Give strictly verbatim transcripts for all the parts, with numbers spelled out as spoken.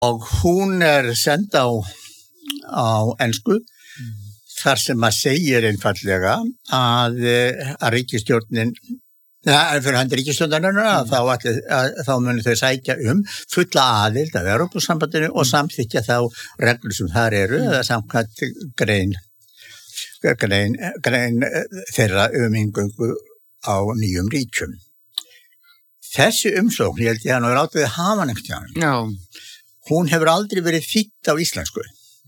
og hún er send á, á ensku mm. þar sem að segir einfallega að, að ríkisstjórnin Ja, fyrir hann ríkisstjórnarinnar mm. þá, allir, að, þá munu þau sækja um fulla aðild af Evrópusambandinu mm. og samþykkja þá reglur sem þar eru mm. eða samkvæmt grein, grein, grein þeirra um inngöngu á nýjum ríkjum. Þessi umsókn, ég held ég að hann er látið að hafa nefnt hjá hann. Já. Hún hefur aldrei verið þýdd á íslensku.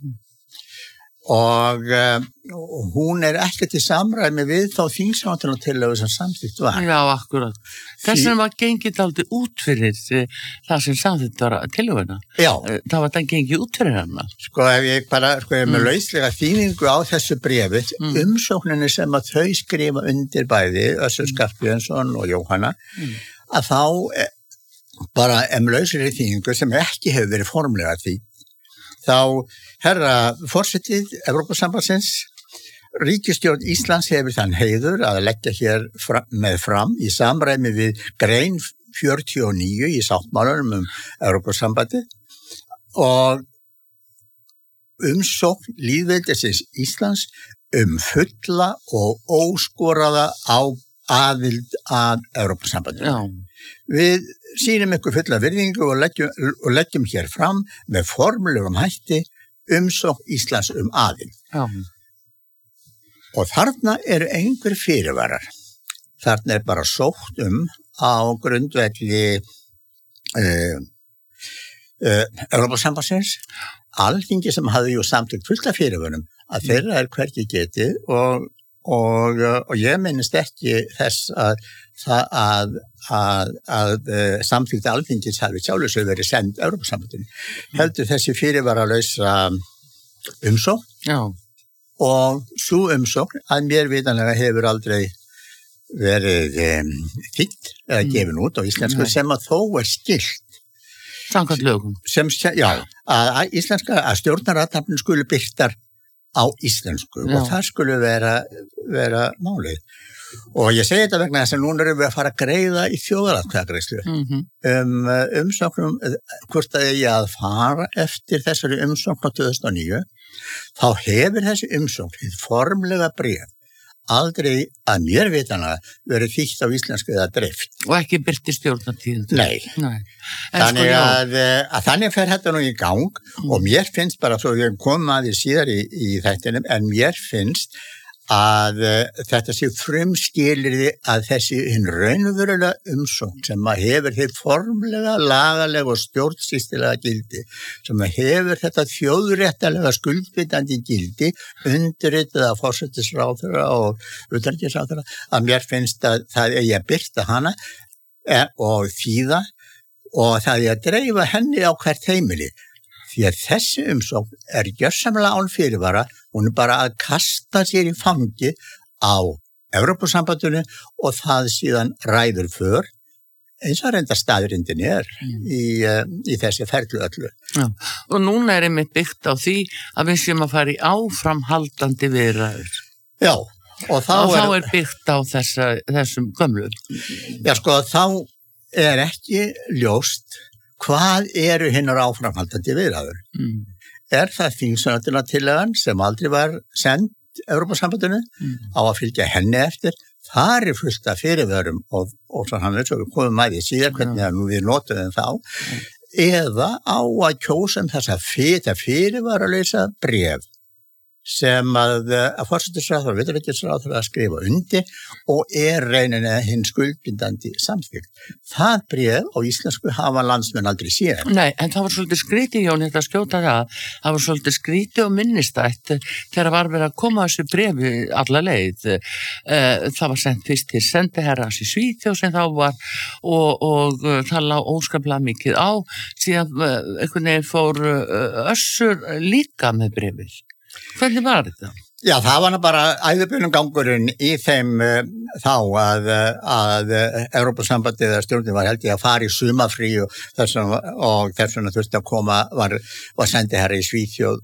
Og, og hún er ekki til samræmi við þá þingsáttmálatillögu sem samþykkt var. Já, akkurat. Þess vegna var gengið aldrei út fyrir það sem samþykkt var tillöguna. Já. Það var það gengið út fyrir hana. Sko, ef ég bara, sko, ég er með mm. lauslega þýðingu á þessu bréfi, mm. umsókninni sem að þau skrifa undir bæði, Össur Skarphéðinsson og Jóhanna, mm. að þá bara em lauslega þýðingu sem ekki hefur verið formlega því. Þá herra forsetið Evrópusambandsins, ríkisstjórn Íslands hefur þann heiður að leggja hér fram, með fram í samræmi við grein fjörutíu og níu í sáttmálanum um Evrópusambandið og umsókn lýðveldisins Íslands um fulla og óskoraða á aðild að Evrópusambandinu. Já. Við sýnum ykkur fulla virðingu og leggjum, og leggjum hér fram með formulegum hætti umsókn Íslands um aðild. Já. Og þarna eru einhver fyrirvarar. Þarna er bara sótt um á grundvelli uh, uh, Evrópusambandsins Alþingi sem hafði jú samtökt fullt af fyrirvörum að þeirra er hvergi getið og Og, og ég minnist ekki þess að, að, að, að, að samþykkt Alþingis hafi sjálfsög verið send Evrópusambandinu. Heldur þessi fyrirvaralausa umsókn Já. Og sú umsókn að mér vitanlega hefur aldrei verið um, þýdd eða gefin út á íslensku sem að þó er skylt. Samkvæmt lögum. Sem, já, að, að íslenska, að stjórnarathafnin skuli birtar á íslensku Já. Og það skulle vera, vera málið. Og ég segi þetta vegna þess að núna erum við að fara að greiða í þjóðaratkvæðagreiðslu mm-hmm. um umsóknum, hvort að ég að fara eftir þessari umsókn á tvö þúsund og níu, þá hefur þessi umsókn, hið formlega bréf, aldrei að mér vitanlega verið þýtt á íslensku eða dreift. Og ekki byrti stjórnartíðin. Nei. Nei. Þannig að, að þannig fer þetta nú í gang mm. og mér finnst bara, svo við komum að því síðar í, í þættinum, en mér finnst að uh, þetta sé frumskilyrði að þessi hinn raunverulega umsókn sem að hefur þið formlega, lagalega og stjórnsýslulega gildi, sem að hefur þetta þjóðréttalega skuldbindandi gildi, undirritað af forsætisráðherra og utanríkisráðherra, að mér finnst að það eigi að birta hana eh, og þýða og það er að dreifa henni á hvert heimili. Því að þessi umsókn er gjörsamlega án fyrirvara, hún er bara að kasta sér í fangi á Evrópusambandinu og það síðan ræður för, eins og reynda staðrindin er mm. í, í þessi ferlu öllu. Já. Og núna er einmitt byggt á því að við séum að fara í áframhaldandi viðræður. Já. Og þá, og þá er, er byggt á þessa, þessum gömlu. Já, sko, þá er ekki ljóst hvað eru hinnar áframhaldandi viðræður. Mm. Er það þingsálykunartillagan sem aldrei var send Evrópusambandinu mm. á að fylgja henni eftir, þar er fullt af fyrirvörum og, og svo hann veit svo við komum að því síðan hvernig ja. Við notuðum þá, mm. eða á að kjósa um þessa fyr, fyrirvaralausa bréf sem að, að forsætisráðherra og utanríkisráðherra að skrifa undir og er reyninni hinn skuldbindandi samþykkt. Það bréf á íslensku hafa landsmenn aldrei séð. Nei, en það var svolítið skrítið, Jón, þetta skjóta það, það var svolítið skrítið og minnistætt þegar var verið að koma þessu bréfi alla leið. Það var sendt fyrst til sendiherrans í Svíþjóð sem þá var og, og það lá óskaplega mikið á, síðan einhvern veginn fór Össur líka með bréfið. Hvernig var þetta? Já, það var bara æðubunum gangurinn í þeim uh, þá að, að Evrópusambandið eða stjórnin var held ég að fara í sumafrí og þess vegna þurfti að koma, var, var sendi herra í Svíþjóð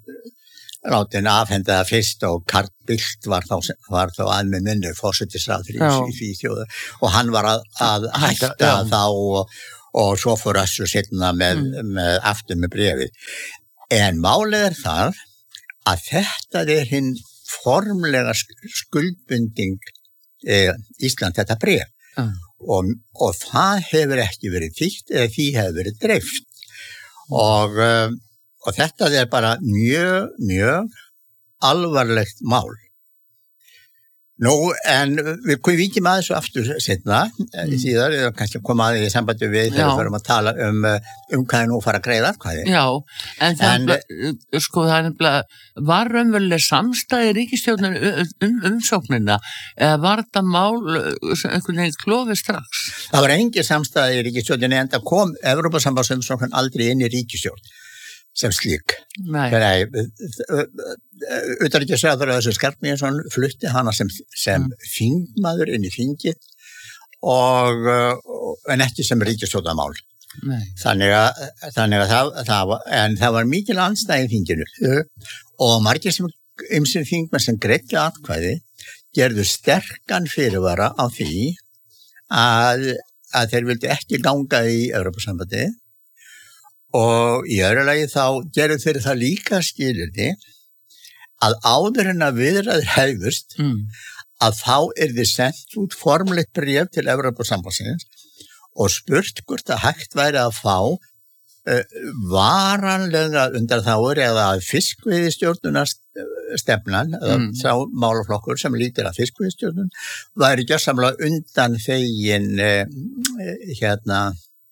látin afhenda það fyrst og Carl Bildt var þá, var þá að með minni forsætisráðherra í Svíþjóð og hann var að, að hætta þá og og svo fór Össur seinna með, mm. með aftur með bréfið. En málið er það að þetta er hinn formlega skuldbunding eh, Ísland, þetta bréf. Mm. Og, og það hefur ekki verið þýtt eða því hefur verið dreift. Og, uh, og þetta er bara mjög, mjög alvarlegt mál. Nú, en við komum ekki með þessu aftur setna, mm. síðar, eða kannski koma að því í sambandi við þegar við förum að tala um, um hvað er nú að fara að greiða atkvæði. Já, en það en, sko, það er nefnilega, var raunveruleg samstæði ríkisstjórnar um umsóknina, eða var þetta mál einhvern veginn klofið strax? Það var engin samstæði í ríkisstjórninni, en það kom Evrópusambandsumsókn aldrei inn í ríkisstjórn sem slík. Nei. Utanríkisráðherra Össur Skarphéðinsson flutti hana sem, sem mm. þingmaður inn í þingið og en ekki sem ríkisstjórnarmál. Þannig að, þannig að það, það var, en það var mikil andstæði í þinginu og margir sem ýmsir þingmenn sem greiddu atkvæði gerðu sterkan fyrirvara á því að, að þeir vildu ekki ganga í Evrópusambandið. Og í öðru lagi þá gerðu þeir það líka skilyrði að áður en að viðræður hefðust mm. að þá yrði sendt út formlegt bréf til Evrópusambandsins og spurt hvort að hægt væri að fá uh, varanlega undanþágur eða fiskveiðistjórnunarstefnan eða mm. sá málaflokkur sem lítur að fiskveiðistjórnun væri gjörsamlega undan þegin uh, hérna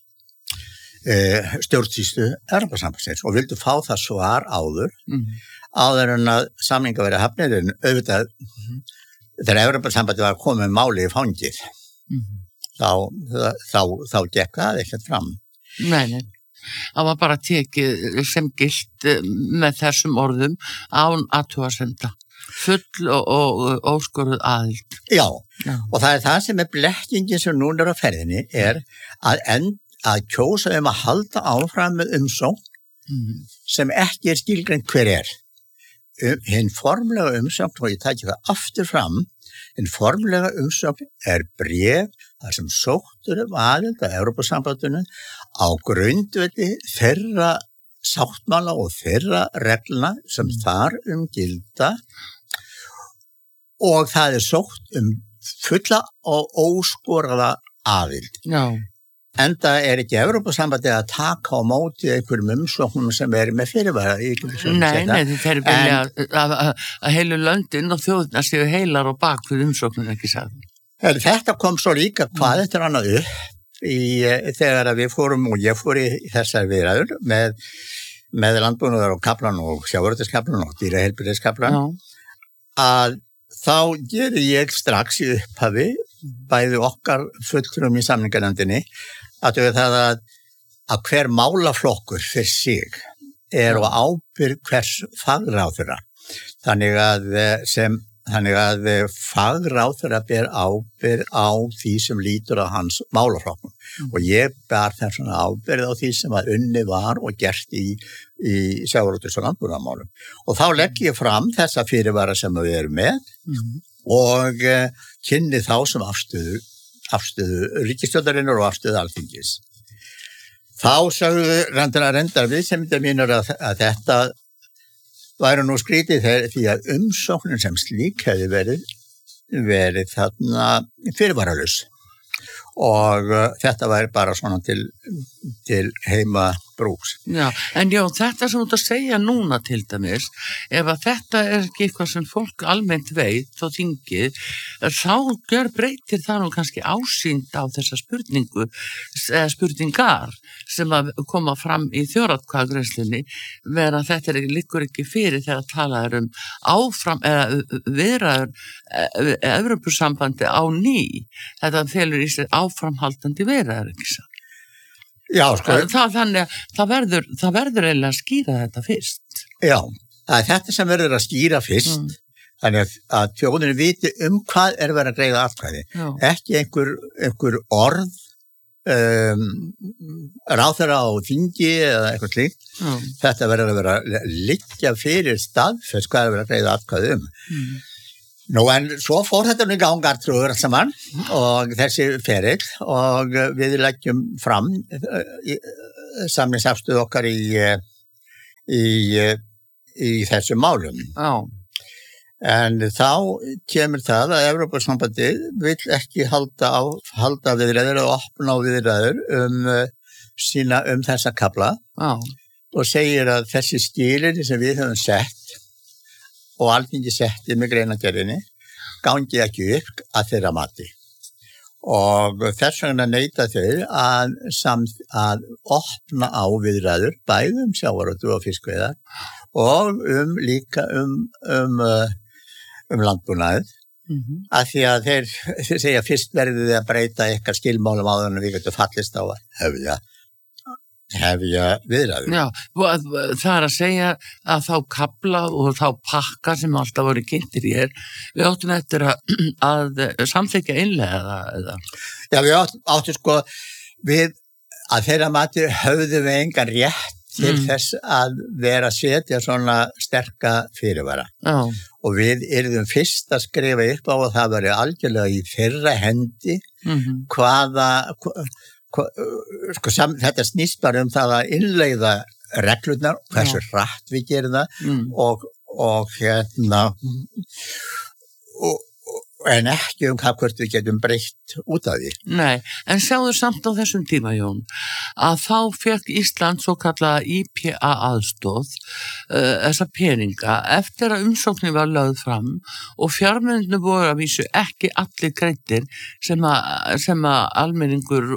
stjórnsýslu Evrópusambandsins og vildu fá það svar áður mm. áður en að samninga verið hafnir en auðvitað mm. þegar Evrópusambandi var komið með máli í fangið mm. þá, þá, þá gekk það ekkert fram. Nei, nei. Það var bara tekið sem gilt með þessum orðum án athugasemda. Full og, og óskoruð aðild. Já, Já, og það er það sem er blekkingin sem núna er á ferðinni er að end að kjósa um að halda áfram með umsókn mm. sem ekki er skilgreint hver er. Um, hinn formlega umsókn, og ég tæki það aftur fram, hinn formlega umsókn er bréf þar sem sóttur um aðild að Evrópusambandinu á grundvelli þeirra sáttmála og þeirra reglna sem mm. þar um gilda og það er sótt um fulla og óskoraða aðild. Já. Enda er ekki Evrópusambandið að taka á móti einhverjum umsóknum sem er með fyrirvara. Nei, nei, þetta er vilja að, að, að heilu löndin og þjóðina séu heilar og bak fyrir umsóknum ekki sagði. Þetta kom svo líka hvað þetta er annað upp í, þegar við fórum og ég fór í þessar viðræður með, með landbúnaðar og kaplan og sjávarútvegskaplan og dýraheilbrigðiskaplan að þá gerir ég strax í upphafi bæði okkar fulltrúum í samninganefndinni að það að, að hver málaflokkur fyrir sig er á ábyrgð hvers fagráðherra. Þannig að sem þannig að fagráðherra ber ábyrgð á því sem lítur á hans málaflokkum. Mm. Og ég ber þess svona ábyrgð á því sem að unni var og gert í, í sjávarútvegs- og landbúnaðarmálum. Og þá legg ég fram þessa fyrirvara sem við erum með mm. og uh, kynni þá sem afstöðu afstöðu ríkisstjórnarinnar og afstöðu Alþingis. Þá sagðu reyndar reyndar viðsemjendar mínir að, að þetta væri nú skrítið þegar því að umsóknin sem slík hefði verið, verið þarna fyrirvaralaus. Og uh, þetta væri bara svona til, til heima brúks. Já, en já, þetta sem þú ert að segja núna til dæmis, ef að þetta er ekki eitthvað sem fólk almennt veit og þingið, þá gjör breytir það nú kannski ásýnd á þessa spurningu, eða spurningar sem að koma fram í þjóðaratkvæðagreiðslunni, vera að þetta er, liggur ekki fyrir þegar að tala um áfram, eða viðræður Evrópusambandi á ný. Þetta felur í sér áframhaldandi viðræður, ekki svo? Já, sko. Það, þannig, það, verður, það verður eiginlega að skýra þetta fyrst. Já, það er þetta sem verður að skýra fyrst. Mm. Þannig að, að þjóðinu viti um hvað er verið að greiða atkvæði. Já. Ekki einhver, einhver orð, um, ráðherra á þingi eða eitthvað slíkt. Já. Þetta verður að vera að liggja fyrir staðfest hvað er verið að greiða atkvæði um. Mm. Nú en svo fór þetta nú í gang Arnþrúður allt saman og þessi ferill og við leggjum fram samningsafstöðu okkar í, í, í þessum málum. Já. En þá kemur það að Evrópusambandið vill ekki halda, á, halda viðræður og opna á viðræður um, sína, um þessa kafla Já. Og segir að þessi skilyrði sem við höfum sett og Alþingi setti með greinargerðinni gangi ekki upp að þeirra mati. Og þess vegna neita þeir að, samt, að opna á viðræður bæði um sjávarútveg og fiskveiðar og um líka um, um, um landbúnaðið. Mm-hmm. Af því að þeir, þeir segja fyrst verður þið að breyta eitthvað skilmálum áður en við getum fallist á að höfða. hefja viðræður. Já, það er að segja að þá kafla og þá pakka sem alltaf voru kynntir í hér, við áttum eftir að, að samþykja innlega eða? Já, við áttum, áttum sko, við að þeirra mati höfðu við engan rétt til mm. þess að vera að setja svona sterka fyrirvara. Já. Og við yrðum fyrst að skrifa upp á að það væri algjörlega í þeirra hendi mm-hmm. hvaða... Hva, Sko, sam, þetta snýst bara um það að innleiða reglurnar, hversu hratt við gerum það mm. og, og hérna og, en ekki um hvað hvort við getum breytt út af því. Nei, en sjáðu samt á þessum tíma, Jón, að þá fekk Ísland svo kallaða I P A aðstoð uh, þessa peninga eftir að umsóknin var lögð fram og fjármunirnir voru að vísu ekki allir greiddir sem að, sem að almenningur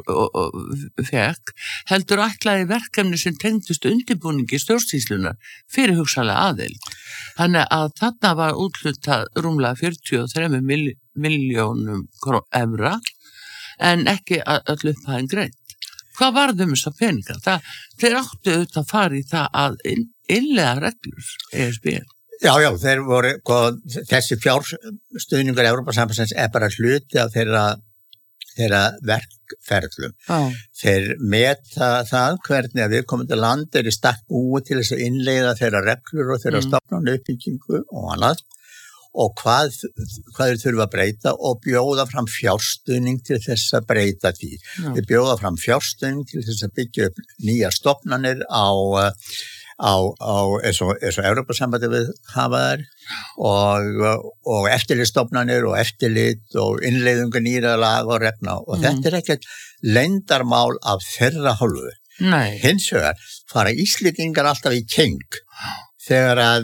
fekk, heldur ætlaði verkefni sem tengdust undirbúningi stjórnsýslunar fyrir hugsanlega aðild. Þannig að þarna var úthlutað rúmlega fjörutíu og þremur miljónum evra en ekki öll upphæðin greitt. Hvað varðum þess að peninga? Það, þeir áttu auðvitað að fara í það að innleiða reglur E S B. Já, já, þeir voru, þessi fjárstuðningur Evrópusambandsins er bara hluti af þeirra, þeirra verkferðlum. Já. Þeir meta það hvernig að viðkomandi land er í stakk búið til þess að innleiða þeirra reglur og þeirra mm. stofnun uppbyggingu og annað. Og hvað, hvað þeir þurfa að breyta og bjóða fram fjárstuðning til þess að breyta því. Já. Þeir bjóða fram fjárstuðning til þess að byggja upp nýja stofnanir á, á, á eins og, eins og Evrópusambandið við hafa þær og, og eftirlitsstofnanir og eftirlit og innleiðingu nýra lag og regna og mm. þetta er ekkert leyndarmál af þeirra hálfu. Nei. Hins vegar fara Íslendingar alltaf í keng þegar að,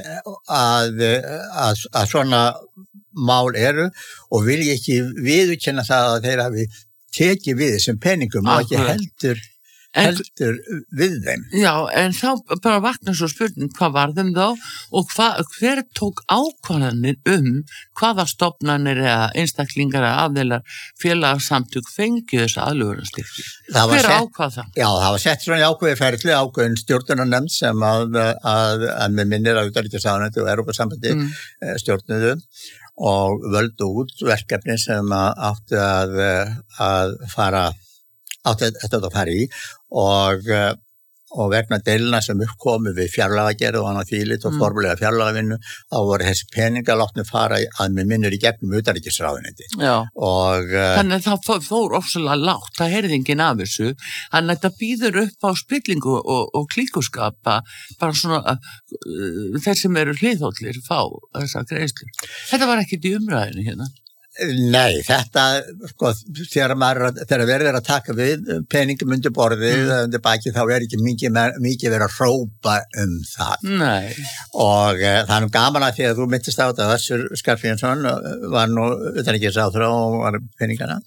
að, að, að svona mál eru og vilja ekki viðurkenna það að þeir hafi tekið við þessum peningum og ekki heldur, heldur við þeim. Já, en þá bara vaknar svo spurning hvað var þeim þá og hva, hver tók ákvarðanir um hvaða stofnanir eða einstaklingar eða aðeinar félagsamtök fengið þess aðlögunarstyrki. Hver ákvað það? Já, það var sett svona ákveði ferli, ákveðin stjórnunarnefnd sem að, að, að með minnir að utanríkisráðuneytið og Evrópusambandið mm. stjórnuðu og völdu út verkefni sem áttu að, að fara áttu þetta að fara í og, og vegna deilina sem uppkomu við fjárlagagerð og annað þvílit og mm. formulega fjárlagavinnu þá voru þessi peningar látnir fara að með minnir í gegnum utanríkisráðuneytið. Já, og, þannig að það fór ofsalega lágt, það heyrði enginn af þessu, þannig að þetta býður upp á spillingu og, og klíkuskapa, bara svona uh, þeir sem eru hliðhóllir fá þessa greiðslu. Þetta var ekkert í umræðinu hérna. Nei, þetta, sko, þegar maður, þegar verður að taka við peningum undir borðið, mm. undir baki, þá er ekki mikið, mikið verið að hrópa um það. Nei. Og e, það er nú gaman að því að þú myndist á þetta, Össur Skarphéðinsson var nú utanríkisráðherra og var peningana.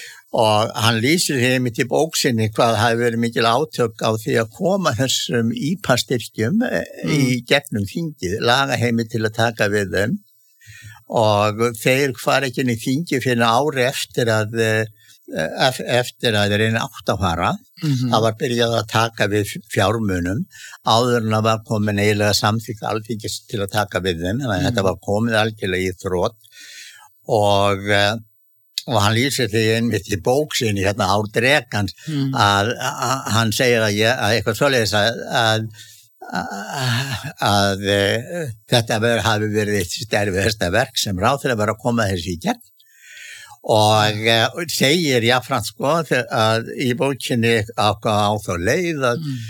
Og hann lýsir hér mitt í bóksinni hvað hafi verið mikil átök á því að koma þessum í P A-styrkjum mm. í gegnum þingið, laga heimi til að taka við þeim. Og þeir fara ekki inn í þingi fyrir ári eftir að eftir að þeir reyna átt að fara mm-hmm. það var byrjað að taka við fjármunum áður en að var komin eiginlega samþykkt Alþingis til að taka við þeim þannig að mm. þetta var komið algjörlega í þrótt og og hann lýsir því einmitt í bóksinni hérna Ár Drekans mm. að, að hann segir að, ég, að eitthvað svoleiðis að, að að uh, þetta veri, hafi verið eitt stærfiðasta verk sem ráðherra var að koma þessi í gegn og uh, segir jáfnframt sko að í bókinni á, á þá leið að, mm.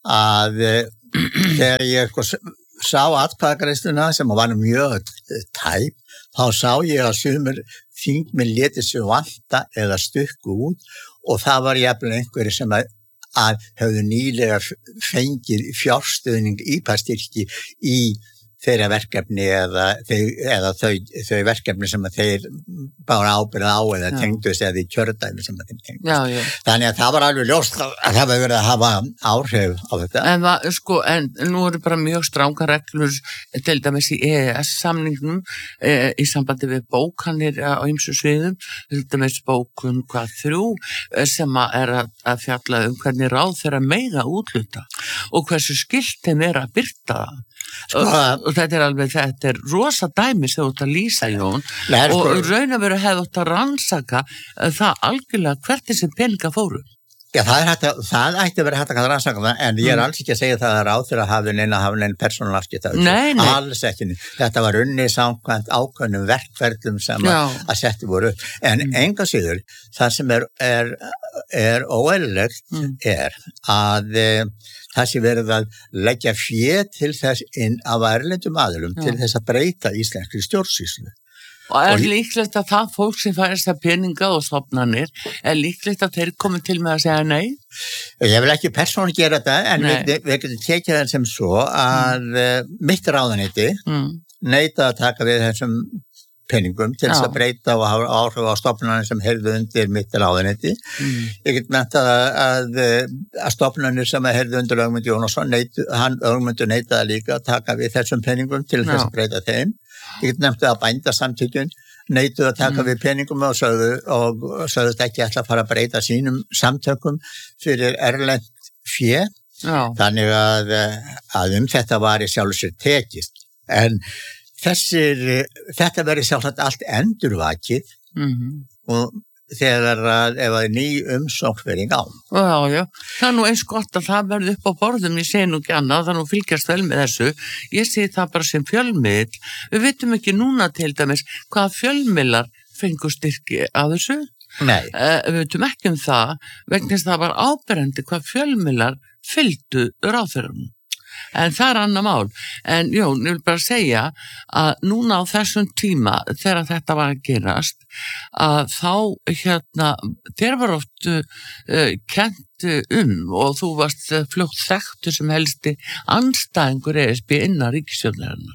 að uh, þegar ég sko, sá atkvæðagreiðsluna sem var mjög tæp, þá sá ég að sumir þingmenn léti sig vanta eða stukku út og það var jafnvel einhverju sem að að höfðu nýlega fengið fjárstuðning ípastyrki í þeirra verkefni eða, eða þau, þau verkefni sem þeir bara ábyrða á eða tengdu sig eða í kjördæmi sem þeir tengdu. Já, já. Þannig að það var alveg ljóst að það var verið að hafa áhrif á þetta. En, va, sko, en nú eru bara mjög stranga reglur til dæmis í E E S-samningnum e, í sambandi við bókanir á ýmsu sviðum, til dæmis bókun hvað þrjú sem að er að, að fjalla um hvernig ráð þeirra mega útluta og hversu skylt þeim er að birta það. Sko, og, og þetta er alveg, þetta er rosa dæmi sem þú ert að lýsa, Jón, Nei, og sko, raun að vera hefði átt að rannsaka það algjörlega hvert þessi peninga fóru. Já, það, er hægt að, það ætti að vera hægt að rannsaka það, en ég er mm. alls ekki að segja það að ráðherra hafi neina hafi neina persónuafskipti. Nei, nei. Alls ekki. Þetta var unni samkvæmt ákveðnum verkferðlum sem að, að setti voru. En mm. enga síður, það sem er, er, er óeðlilegt mm. er að e, það sé verið að leggja fé til þess inn af erlendum aðilum Já. Til þess að breyta íslenskri stjórnsýslu. Og er og líklegt að það fólk sem fær þess að peninga og stofnanir, er líklegt að þeir komi til með að segja nei? Ég vil ekki persónulega gera þetta, en nei. við, við getum tekið það sem svo að mm. mitt ráðuneyti mm. neita að taka við þessum peningum til þess að breyta og hafa áhrif á stofnanir sem heyrðu undir mitt ráðuneyti. Mm. Ég get nefnt að, að, að stofnanir sem heyrðu undir Ögmund Jónasson, neitu, hann Ögmundur neitaði líka að taka við þessum peningum til þess að breyta þeim. Ég get nefnt að bændasamtökin neituðu að taka mm. við peningum og sögðu og sögðust ekki ætla að fara að breyta sínum samtökum fyrir erlend fé. Já. Þannig að, að um þetta var í sjálfu sér tekist. En þessir, þetta verið sjálfsagt allt endurvakið mm-hmm. og þegar að ef að ný umsókn verið í gang. Já, já. Það er nú eins gott að það verði upp á borðum, ég segi nú ekki annað, það nú fylgjast vel með þessu. Ég segi það bara sem fjölmiðl. Við veitum ekki núna til dæmis hvaða fjölmiðlar fengu styrki að þessu. Nei. Uh, við veitum ekki um það, vegna þess að það var áberandi hvað fjölmiðlar fylgdu ráðherrum. En það er annar mál. En Jón, ég vil bara segja að núna á þessum tíma þegar þetta var að gerast að þá hérna þér var oft uh, kent um og þú varst uh, fljótt þekktur sem helsti andstæðingur E S B innan ríkisstjórnarinnar.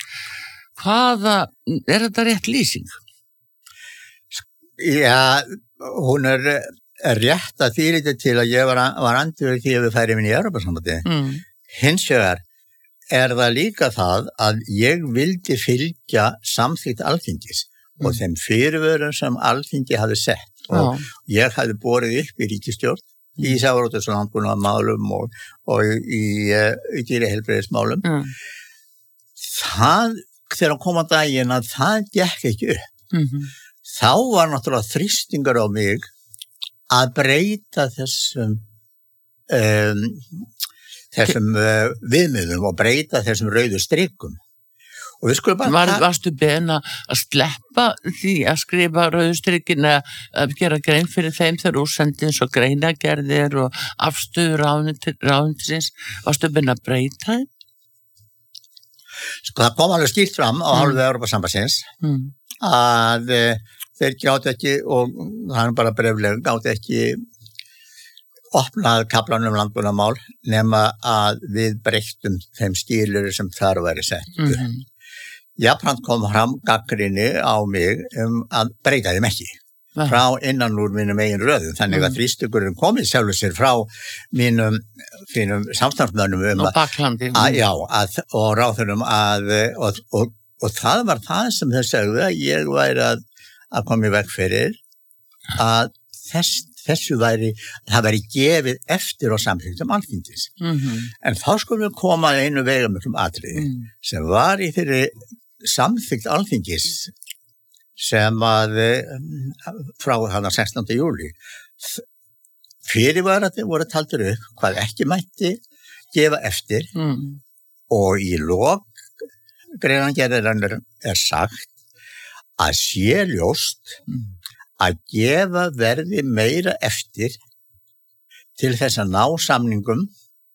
Hvaða, er þetta rétt lýsing? Já, hún er, er rétt að því lítið til að ég var, var andur því að við færim inn í Evrópusambandið. Mm. Hins vegar er það líka það að ég vildi fylgja samþykkt Alþingis mm. og þeim fyrirvörum sem Alþingi hafði sett og Já. Ég hafði borið upp í ríkisstjórn mm. í sjávarútvegs- og landbúnaðarmálum og, og í, í dýraheilbrigðismálum. Mm. Það, þegar kom að daginn að það gekk ekki upp, mm-hmm. þá var náttúrulega þrýstingur á mig að breyta þessum um, þessum uh, viðmiðum og breyta þessum rauðu strikum. Og við skulum bara... Var, varstu beðin að sleppa því að skrifa rauðu strikin eða að gera grein fyrir þeim þegar þú sendið eins og greinagerðir og afstöðu ráðuneytisins? Varstu beðin að breyta þeim? Sko það kom alveg skýrt fram á mm. hálfu Evrópusambandsins mm. að uh, þeir gátu ekki, og það er bara breflega, gátu ekki opnað kaflanum landbúnaðarmál nema að við breyttum þeim skilur sem þar væri sett. Mm-hmm. Jafnframt kom fram gagnrýni á mig um að breyta þeim ekki Aha. Frá innan úr mínum eigin röðum, þannig mm. að þrýstökurinn komið sjálfur sér frá mínum, mínum samstarfsmönnum um og baklandi að, já, að, og ráðurum að og, og, og það var það sem þau sögðu að ég væri að, að koma í veg fyrir að þess þessu væri, það væri gefið eftir á samþykktum Alþingis. Mm-hmm. En þá skulum við koma að einu veigamöllum atriði mm. sem var í þeirri samþykkt Alþingis sem að frá þarna sextánda júlí fyrirvarandi voru taldir upp hvað ekki mætti gefa eftir mm. og í lok greinargerðarinnar er sagt að sé ljóst að gefa verði meira eftir til þess að ná samningum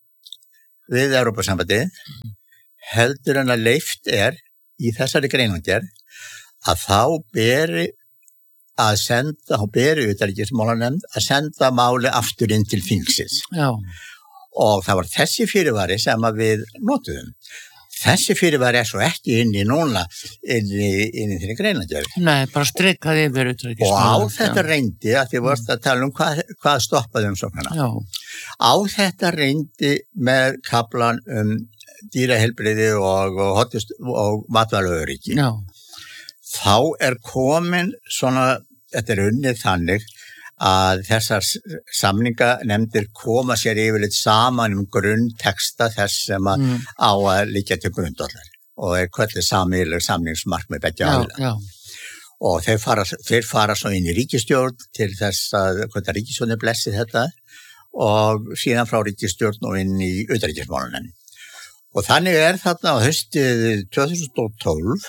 við Evrópusambandið heldur en að leyft er í þessari greinargerð að þá beri að senda, þá beri utanríkismálanefnd að senda máli aftur inn til þingsins. Já. Og það var þessi fyrirvari sem að við notuðum. Þessi fyrirvari er svo ekki inn í núna, inn í, inn í þeirri greinargerð. Nei, bara strikaði yfir utanríkismálanefnd. Og á þetta reyndi, að þið vorst að tala um hvað, hvað stoppaði umsóknina. Já. Á þetta reyndi með kaflan um dýraheilbrigði og, og, hottust, og matvælaöryggi. Já. Þá er komin svona, þetta er unnið þannig að þessar samninganefndir koma sér yfirleitt saman um grunnteksta þess sem að mm. á að liggja til grundvallar og er kvöldið sameiginleg samningsmarkmið beggja aðila. Og þeir fara, þeir fara svo inn í ríkisstjórn til þess að hvernig ríkisstjórnin blessi þetta og síðan frá ríkisstjórn og inn í utanríkismálanefnd. Og þannig er þarna á haustið tvö þúsund og tólf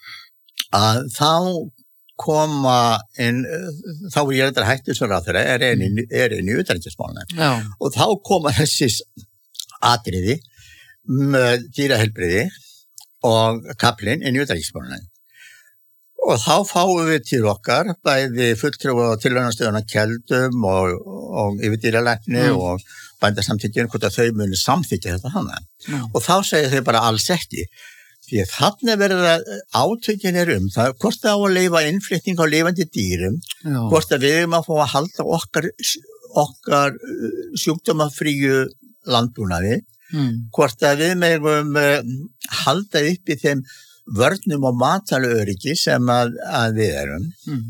að þá koma inn, þá er ég þetta hættu sem ráðherra, er einu er einu utanríkismálanefnd. Og þá koma þessi atriði með dýraheilbrigði og kaflinn inn í utanríkismálanefnd. Og þá fáum við til okkar bæði fulltrúa og tilraunastöðuna Keldum og, og yfirdýralækni mm. og bændasamtökin hvort að þau muni samþykja þetta hana. Mm. Og þá segja þau bara alls ekki. Því að þarna verður að átökin er um það, hvort það á að leyfa innflytting á lifandi dýrum, Já. Hvort að við erum að fá að halda okkar, okkar sjúkdómafríu landbúnaði, mm. hvort að við megum halda upp í þeim vörnum og matvælaöryggi sem að, að við erum. Mm.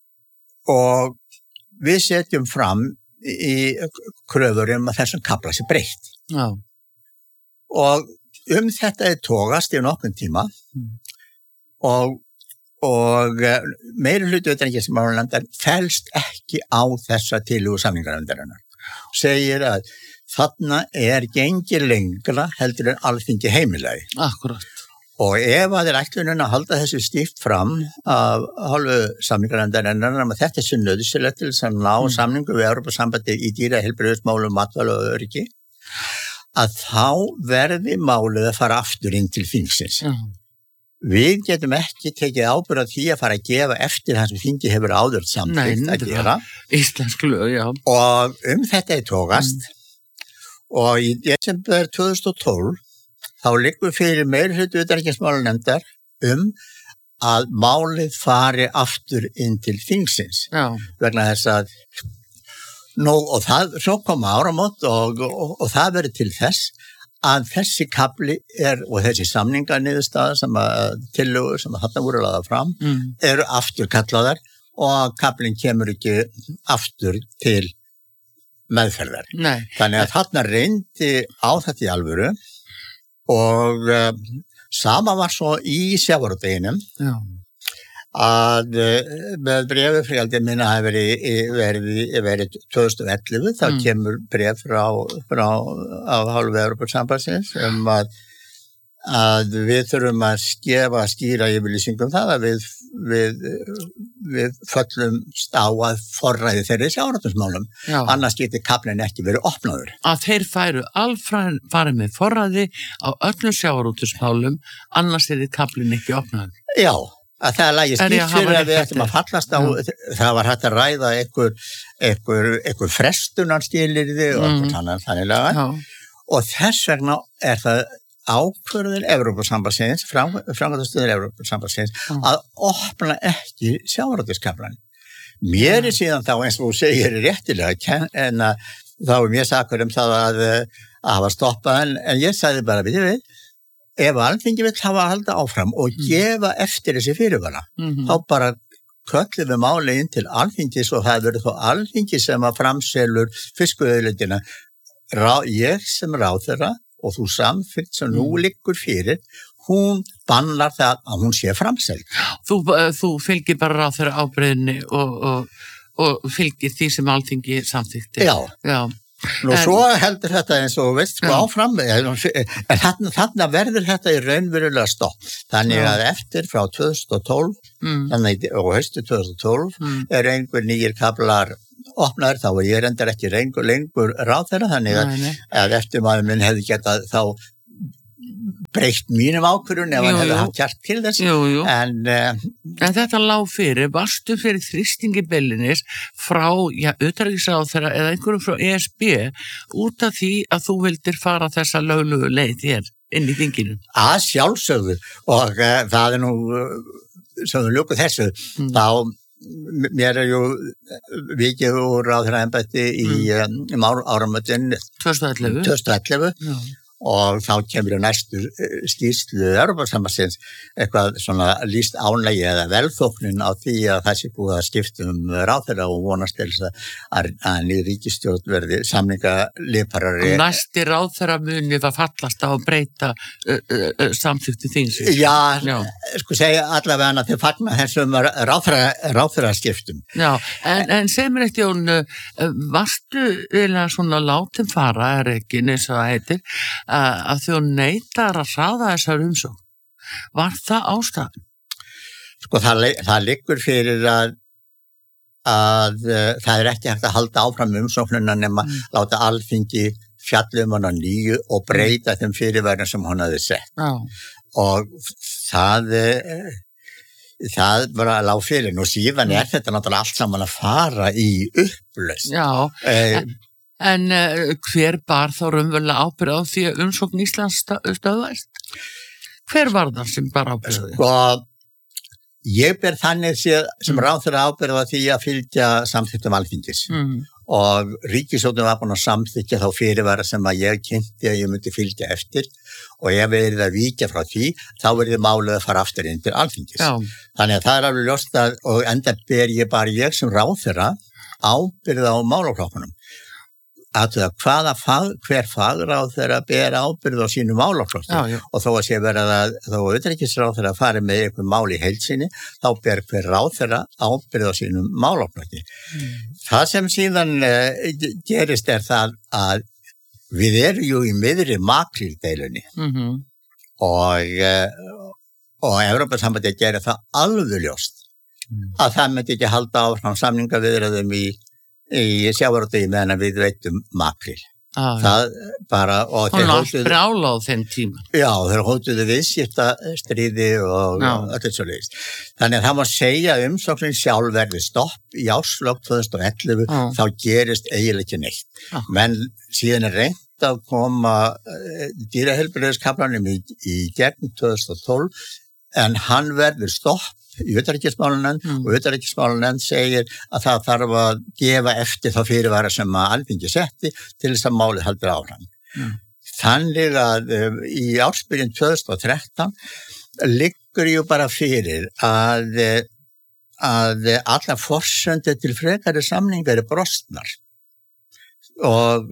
Og við setjum fram í kröfur um að þessum kafla sé breytt. Já. Og um þetta er tógast í nokkurn tíma mm. og, og meiri hluti utanríkismálanefndar fellst ekki á þessa tillögu samninganefndarinnar. Segir að þarna er gengið lengra heldur en alþingi heimilagi. Akkurat. Og ef að þeir ætlunin að halda þessu stíft fram af hálfu samninganefndarinnar að þetta er svo nauðsynlegt til þess að ná mm. samningu við Evrópusambandið í dýraheilbrigðismálum, matvæla og öryggi, að þá verði málið að fara aftur inn til þingsins. Mm. Við getum ekki tekið ábyrgð á því að fara að gefa eftir það sem þingi hefur áður samþykkt að gera. Íslensk lög, já. Og um þetta er tókast mm. og í desember tvö þúsund og tólf þá liggur fyrir meirihluti utanríkismálanefndar um að málið fari aftur inn til þingsins. Já. Vegna þess að Nú, og það, svo koma áramót og, og, og það verður til þess að þessi kafli er, og þessi samninganiðurstaða sem að tillögur sem að þarna voru laða fram, mm. eru aftur kallaðar og kaflinn kemur ekki aftur til meðferðar. Nei. Þannig að þarna reyndi á þetta í alvöru og uh, sama var svo í sjávarútveginum. Já. Að með brefi frjaldið minna hafi verið, verið, verið tvö þúsund og ellefu, þá mm. kemur bref frá, frá af hálfu Evrópusambandsins um að, að við þurfum að skefa skýra yfirlýsingum það að við, við, við föllumst á að forræði þeirri sjávarútvegsmálum, annars getur kaflinn ekki verið opnaður. Að þeir færu alfræð farið með forræði á öllum sjávarútvegsmálum, annars er kaflinn ekki opnaður. Já. Að það er lagi skýrt fyrir að við ættum að fallast á, já. Það var hægt að ræða einhver, einhver, einhver frestunarskilyrði og mm. þannig laga. Og þess vegna er það ákvörðun Evrópusambandsins, framkvæmdastöður Evrópusambandsins, mm. að opna ekki sjávarútvegskaflann. Mér er síðan þá, eins og þú segir réttilega, en að þá er mér sakur um það að, að hafa stoppað, en, en ég sagði bara, við við, ef alþingi vill hafa að halda áfram og gefa eftir þessi fyrirvara, mm-hmm. þá bara köllum við málið inn til alþingis og það verður þó alþingi sem að framselur fiskuauðlindina. Ég sem ráðherra og þú samþykkt sem nú liggur fyrir, hún bannar það að hún sé framseld. Þú, þú fylgir bara ráðherra ábreiðinni og, og, og fylgir því sem alþingi samþykti. Já. Já. Nú en, svo heldur þetta eins og veist sko áfram, en þarna, þarna verður þetta í raunverulega stopp. Þannig já. Að eftir frá tvö þúsund og tólf, mm. þannig og haustu tvö þúsund og tólf, mm. er einhver nýjir kaflar opnaður, þá er ég reyndar ekki lengur, lengur ráðherra, þannig að, nei, nei. Að eftir maður minn hefði getað þá breytt mínum ákvörðun ef hann hefði haft kjart til þess jú, jú. En, uh, en þetta lá fyrir, varstu fyrir þrýstingi beilinnis frá, já, utanríkisráðherra eða einhverjum frá E S B út af því að þú vildir fara þessa löglugu leið hér inn í þinginu? Að sjálfsögðu og uh, það er nú uh, sem við lukkum þessu mm. þá mér er jú vikið úr ráðherraembætti í mm. um, áramötin tvö þúsund og ellefu, tvö þúsund og ellefu. Og þá kemur næstu skýrslu Evrópusambandsins eitthvað svona lýst ánægi eða velþóknun á því að það sé búið að skipta um ráðherra og vonast til þess að, að nýr ríkisstjórn verði samningaliparari. Næsti ráðherra muni það fallast á að breyta uh, uh, samþykti þíns. Já, Já, sko segja allavega að þið fagna þessum ráðherra, ráðherra skiptum. Já, en, en segð mér eitt Jón, uh, varstu eða svona látum fara, er ekki neins að það heitir, að þú neitar að hraða þessar umsókn. Var það ástæðan? Sko það, það liggur fyrir að, að uh, það er ekki hægt að halda áfram umsóknuna nema mm. láta Alþingi fjallum hana nýju og breyta þeim fyrirværna sem hún hafði sett. Já. Og það uh, það bara lág fyrir. Nú síðan er þetta náttúrulega allt saman að fara í upplausn. Já, uh, en En uh, hver bar þá raunverulega ábyrgð á því að umsókn Íslands stöðvæst? Hver var það sem bar ábyrgð á því? Sko, ég ber þannig séð sem mm. ráðherra ábyrgð á því að fylgja samþykktum Alþingis. Mm. Og ríkisstjórnin var búin að samþykkja þá fyrirvara sem að ég kynnti að ég myndi fylgja eftir og ef við erum að víkja frá því, þá verður málið að fara aftur inn til Alþingis. Já. Þannig að það er alveg ljóst að, og enda ber ég bara ég sem ráðherra ábyrgð á málaflokkunum. Að hvaða fag, hver fagráð þeirra ber ábyrgð á sínu málaflokki og þó að sé verið að þó að utanríkisráð þeirra fari með einhver mál í heilsinni þá ber hver ráð þeirra ábyrgð á sínu málaflokki. Mm. Það sem síðan uh, gerist er það að við erum jú í miðri makríldeilunni mm-hmm. og uh, og Evrópusambandið gerir það alveg ljóst mm. að það myndi ekki halda áfram samningaviðræðum í í sjávarútvegi meðan við veitum makril. Ah, það bara og þeir hótuðu brjála á þeim tíma. Já, þeir hótuðu viðskipta stríði og öllu svo leiðist. Þannig að það má segja að umsóknin sjálf verði stopp í árslok tvö þúsund og ellefu ah. þá gerist eiginlega ekki neitt. Ah. Men síðan er reynt að koma uh, dýraheilbrigðiskaflanum í, í gegn tvö þúsund og tólf en hann verður stopp í utanríkismálanefnd mm. og utanríkismálanefnd segir að það þarf að gefa eftir þá fyrirvara sem að Alþingi setti til þess að málið haldur áfram. Mm. Þannig að um, í ársbyrjun tvö þúsund og þrettán liggur jú bara fyrir að, að alla forsöndi til frekari samningar er brostnar og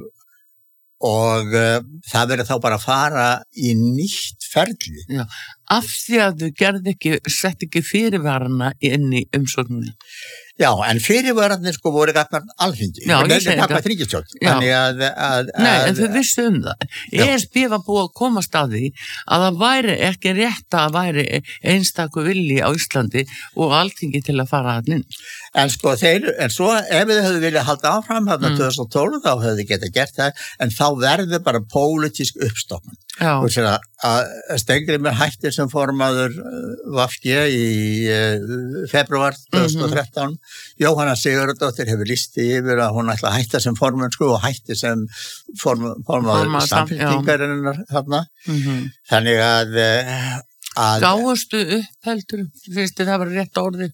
og uh, það verður þá bara að fara í nýtt ferli. Já, af því að þú gerði ekki, sett ekki fyrirvarana inn í umsóknunni. Já, en fyrirvararnir sko voru gagnvart Alþingi. Já, ég segi það. Þannig að, að, Nei, að... en þau vissu um það. E S B var búið að komast að því að það væri ekki rétt að væri einstakur vilji á Íslandi og Alþingi til að fara hann inn. En sko þeir, en svo ef þau hefðu viljað halda áfram þarna mm. tvö þúsund og tólf þá hefðu þau getað gert það, en þá verður bara pólitísk uppstokkun. Og sér að, að Steingrímur hættir sem formaður V G í uh, februar tvö þúsund og þrettán. Mm-hmm. Jóhanna Sigurðardóttir hefur lýst yfir að hún ætla að hætta sem formaður sko og hætti sem form, formaður samfélkingarinnar þarna. Mm-hmm. Þannig að, að Gáðustu upp heldur, finnst þið það var rétt orðið?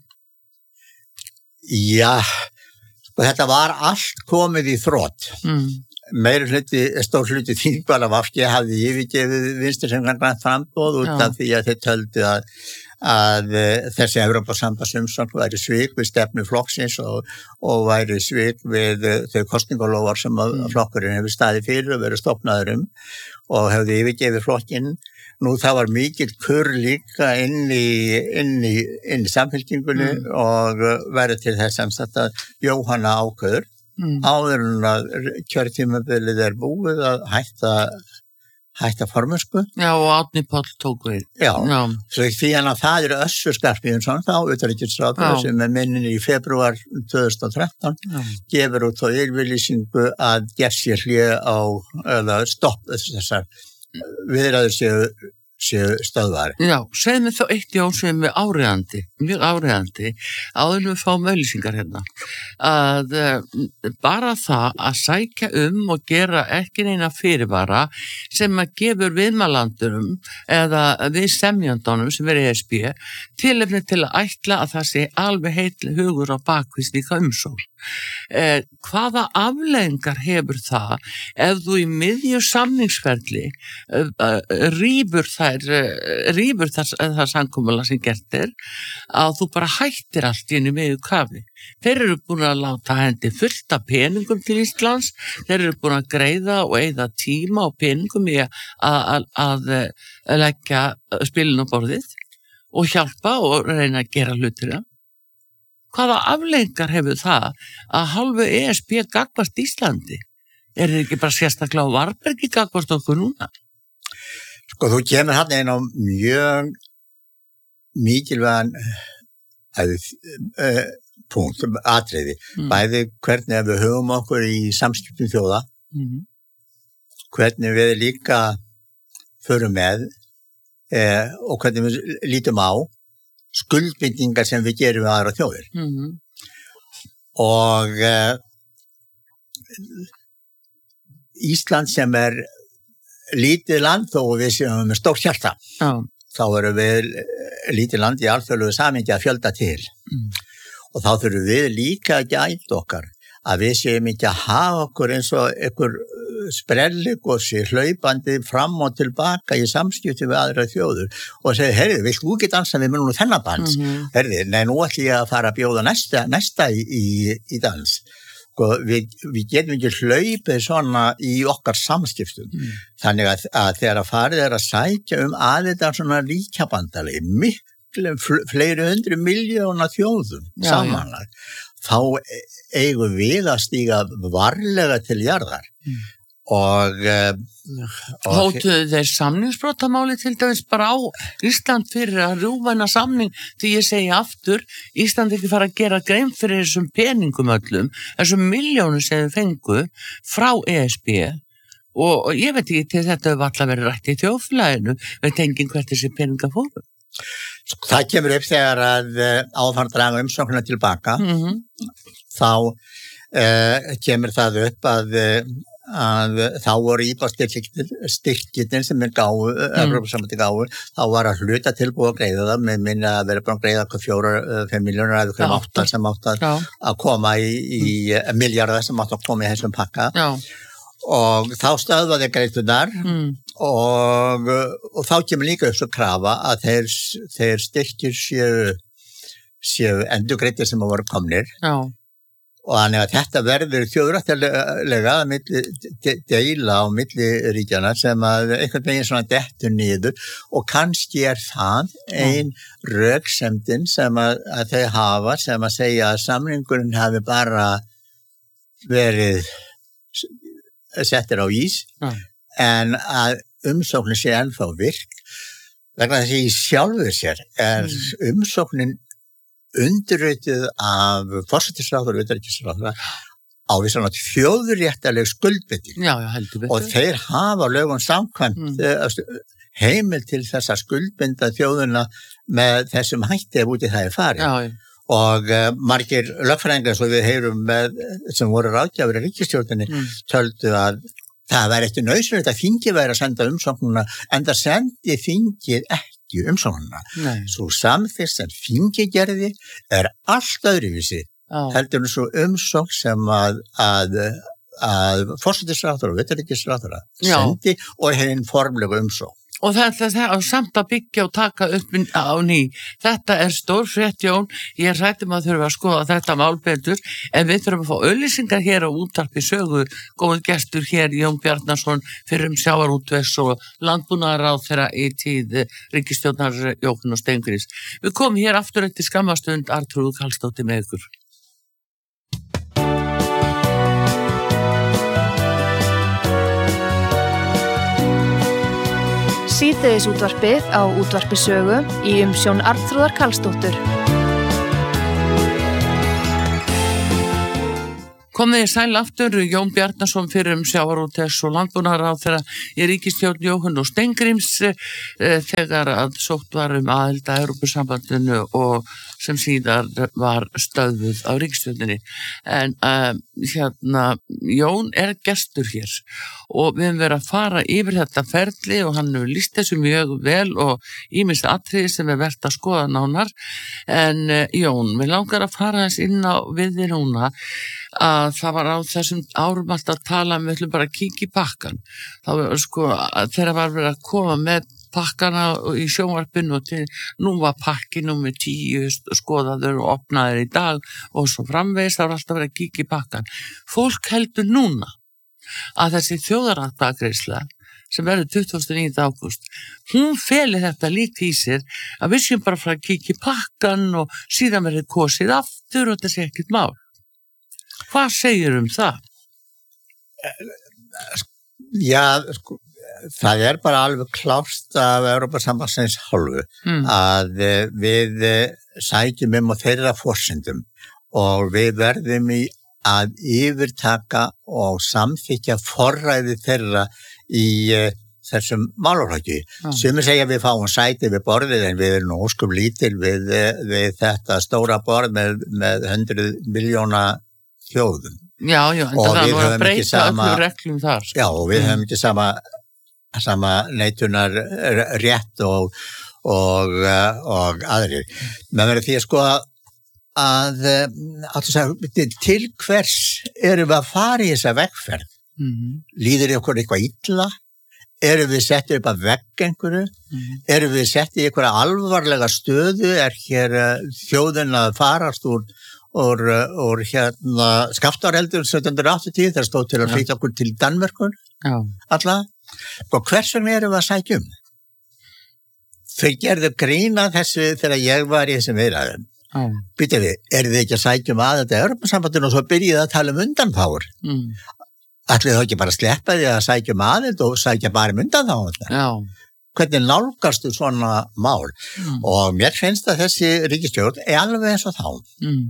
Já, og þetta var allt komið í þrot. Mm. Meiri hluti, stór hluti þingvala V G hafði yfirgefið vinstri sem grænt framboð út af því að þeir töldu að, að þessi Evrópusambandsumsókn væri svik við stefnu flokksins og, og væri svik við þau kosningalófar sem mm. flokkurinn hefur staðið fyrir og verið stofnaður um og hefði yfirgefið flokkinn. Nú það var mikill kurr líka inn í, inn í, inn í samfélkingunni mm. og verið til þess að Jóhanna ákveður mm. áður en að kjörtímabilið er búið að hætta hætta formennsku. Já, og Árni Páll tók við. Já, Já. Svo því að það eru Össur Skarphéðinsson, þá utanríkisráðherra sem er minnin í febrúar tvö þúsund og þrettán, Já. gefur út á yfirlýsingu að gert sér hlé á, eða stopp þessar viðræður séu séu stöðvar. Já, segð mér þá eitt Jón sem er áreiðandi, mjög áreiðandi, áður en við fáum auglýsingar hérna, að uh, bara það að sækja um og gera ekki neina fyrirvara sem að gefur viðmælandunum eða við semjandunum sem er E S B tilefni til að ætla að það sé alveg heill hugur á bakvið slíka umsókn. Eh, hvaða afleiðingar hefur það ef þú í miðju samningsferli uh, uh, rýfur þær uh, rýfur þar, það samkomulag sem gert er að þú bara hættir allt í einu miðju kafi. Þeir eru búin að láta hendi fullt af peningum til Íslands, þeir eru búin að greiða og eyða tíma og peningum í að, að, að, að leggja spilin á borðið og hjálpa og reyna að gera hlutina. Hvaða afleiðingar hefur það að hálfu E S B gagnvart Íslandi? Er þið ekki bara sérstaklega á Varbergi gagnvart okkur núna? Sko, þú kemur hann einn á mjög mikilvægan uh, punkt, atriði. Mm. Bæði hvernig við höfum okkur í samskiptum þjóða, mm. hvernig við líka förum með uh, og hvernig við lítum á skuldbindingar sem við gerum við aðra þjóðir. Mm-hmm. Og uh, Ísland sem er lítið land þó við séum með stórt hjarta. Oh. Þá erum við lítið land í alþjóðlegu samhengi að fjölda til. Mm. Og þá þurfum við líka að gæta okkar að við séum ekki að hafa okkur eins og einhver sprelligossi hlaupandi fram og tilbaka í samskipti við aðra þjóður og segja, heyrðu, vilt þú ekki dansa við munum þennan dans? Mm-hmm. Heyrðu, nei, nú ætlum ég að fara að bjóða næsta, næsta í, í, í dans. Og við, við getum ekki hlaupið svona í okkar samskiptum. Mm. Þannig að, að þegar að farið er að sækja um aðeins svona ríkjabandalegi, miklu fleiri hundru miljóna þjóðum samanlag, þá eigum við að stíga varlega til jarðar. Mm. Og, og hótuðu þeir samningsbrotamáli til dæmis bara á Ísland fyrir að rjúfana samning því ég segi aftur, Ísland ekki fara að gera grein fyrir þessum peningum öllum, þessum miljónum sem þau fengu frá E S B og, og ég veit ekki til þetta hefur alltaf verið rætt í þjóðfélaginu við tengum hvert þessi peninga fóru. Það kemur upp þegar að áfram draga umsóknina tilbaka, mm-hmm. þá uh, kemur það upp að að þá voru íbáðstyrkirnir sem er gáu, mm. Evrópusambandi gáu, þá var að hluta tilbúið að greiða það, með minna að vera búin að greiða okkur fjóra, fimm miljónur eða okkur átta sem átt að, að koma í, í mm. miljardar sem átt að koma í þessum pakka. Já. Og þá stöðvaði greiðtunar mm. og, og þá kemur líka upp svo krafa að þeir, þeir styrkir séu, séu endurgreiddir sem að voru komnir. Já. Og þannig að þetta verður þjóðrættarlega að milli, de, deila á milli ríkjana sem að einhvern veginn svona dettur niður og kannski er það ein röksemdin sem að, að þau hafa sem að segja að samningurinn hafi bara verið settir á ís mm. en að umsóknin sé ennþá virk vegna þess að í sjálfur sér er mm. umsóknin undirritið af forsætisráðherra og utanríkisráðherra á við svona þjóðréttarleg skuldbinding. Já, já, heldur betur. Og þeir hafa lögum samkvæmt mm. heimil til þess að skuldbinda þjóðuna með þessum hætti ef úti það er farið. Já, já. Og uh, margir lögfræðingar svo við heyrum með, sem voru ráðgjafir í ríkisstjórninni mm. töldu að það væri eftir nauðsynlegt að þingið væri að senda umsóknuna en það sendi þingið ekki umsóknuna. Svo samþykkt sem þingið gerði er allt öðruvísi oh. heldur en svo umsókn sem að, að, að forsætisráðherra og utanríkisráðherra sendi og hinn formlega umsókn. Og þetta er samt að byggja og taka upp á ný. Þetta er stór frétt, Jón. Ég er hrædd um að þurfa að skoða þetta mál betur, en við þurfum að fá auglýsingar hér á Útvarpi Sögu. Góður gestur hér, Jón Bjarnason, fyrir um sjávarútvegs og landbúnaðarráðherra í tíð ríkisstjórnar Jóhann og Steingríms. Við komum hér aftur eftir skammastund, Arnþrúður Karlsdóttir með ykkur. Síðdegisútvarpið á Útvarpi Sögu í umsjón Arnþrúðar Karlsdóttur. Komið í sæl aftur, Jón Bjarnason fyrir um sjávarútvegs og landbúnaðarráðherra í ríkisstjórn Jóhann og Steingríms e, þegar að sótt var um aðild að Evrópusambandinu og sem síðar var stöðvuð á ríkisstjórninni. En e, hérna, Jón er gestur hér og við höfum verið að fara yfir þetta ferli og hann hefur lýst þessu mjög vel og ýmist atriði sem er vert að skoða nánar. En e, Jón, við langar að fara þess inn á við þér núna að það var á þessum árum alltaf að tala um, við ætlum bara að kíkja í pakkan. Þá sko, þegar var verið að koma með pakkana í sjónvarpinu og til, nú var pakki númer tíu skoðaður og opnaður í dag og svo framvegis, það var alltaf verið að kíkja í pakkan. Fólk heldur núna að þessi þjóðaratkvæðagreiðsla sem verður tuttugasta og níunda ágúst, hún feli þetta líka í sér að við séum bara frá að kíkja í pakkan og síðan verður kosið aftur og þetta sé ekkert mál. Hvað segir um það? Já, sko, það er bara alveg klárt af Evrópusambandsins hálfu mm. að við sækjum um á þeirra forsendum og við verðum í að yfirtaka og samþykja forræði þeirra í þessum málaflokki. Mm. Sumir segja við fáum sæti við borðið en við erum óskum lítil við, við þetta stóra borð með, með hundruð miljóna þjóðum. Já, já, en það var að breyta öllu reglum þar. Já, og við mm. höfum ekki sama, sama neitunar rétt og, og, og aðrir. Men verður því að sko að, að segja, til hvers erum við að fara í þessa vegferð? Mm. Líður ykkur eitthvað illa? Erum við settið upp að vegg einhverju? Mm. Erum við settið í einhverja alvarlega stöðu? Er hér þjóðin að farast úr og, og hérna skaftareldur sautján hundrað áttatíu þegar stóð til að flytja okkur til Danmerkur alla og hvers vegna erum við að sækja um þau gerðu grína þessu þegar ég var í þessum viðræðum býtum við, eru þið ekki að sækja um aðild að Evrópusambandinu og svo byrjuðu að tala um undanþágur mm. ætlið þau ekki bara að sleppa því að sækja um aðild og sækja bara um undanþágur já hvernig nálgastu svona mál mm. og mér finnst að þessi ríkisstjórn er alveg eins og þá mm.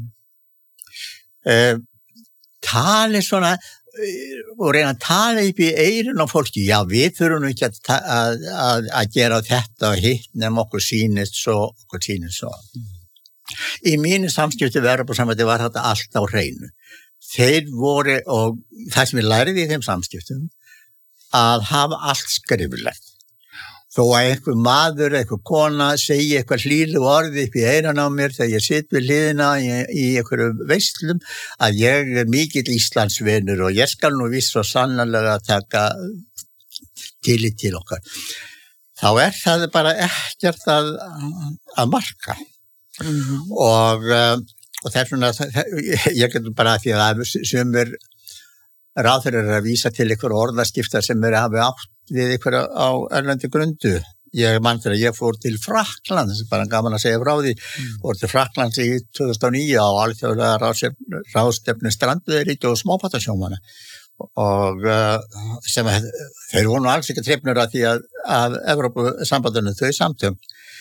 Uh, tali svona uh, og reyna að tala upp í eyrun á fólki, já við þurfum ekki að, að, að, að gera þetta og hitt nefn okkur sýnist svo okkur sýnist svo mm. í mínu samskipti við Evrópusambandið var þetta allt á hreinu þeir voru og það sem ég læriði í þeim samskiptum að hafa allt skriflegt þó að einhver maður, einhver kona segi eitthvað hlýlu orði upp í eiran á mér þegar ég sitt við hliðina í, í einhverjum veislum að ég er mikill Íslandsvinur og ég skal nú viss og sannarlega taka tillit til okkar. Þá er það bara ekkert að, að marka mm-hmm. og, og þess vegna ég getur bara því að sumir ráðherrar að vísa til einhver orðaskipta sem er að hafa átt við ykkur á erlendi grundu. Ég mann þegar ég fór til Frakkland, það er bara gaman að segja frá því, mm. fór til Frakklands í tvö þúsund og níu á alþjóðlega ráðstefnu strandveiðiríkja og smábátasjómanna og uh, sem að, þeir voru nú alls ekki trefnur að því að, að Evrópusambandinu þau samtök